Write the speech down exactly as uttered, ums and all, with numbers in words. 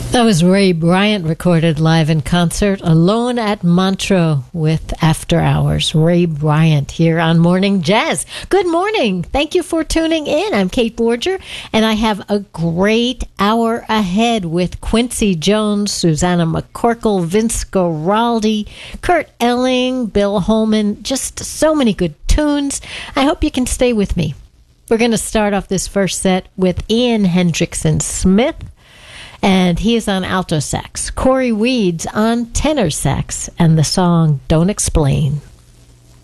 That was Ray Bryant recorded live in concert alone at Montreux with After Hours. Ray Bryant here on Morning Jazz. Good morning. Thank you for tuning in. I'm Kate Borger, and I have a great hour ahead with Quincy Jones, Susanna McCorkle, Vince Guaraldi, Kurt Elling, Bill Holman. Just so many good tunes. I hope you can stay with me. We're going to start off this first set with Ian Hendrickson Smith, and he is on alto sax. Corey Weeds on tenor sax, and the song Don't Explain.